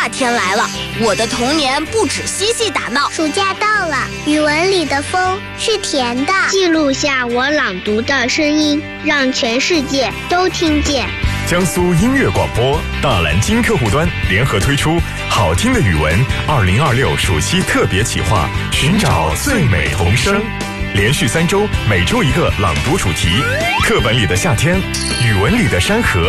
天来了，我的童年不止嬉戏打闹。 暑假到了，语文里的风是甜的。 记录下我朗读的声音，让全世界都听见。 江苏音乐广播、大蓝鲸客户端联合推出好听的语文2026暑期特别企划，寻找最美童声。连续3周，每周一个朗读主题，课本里的夏天，语文里的山河。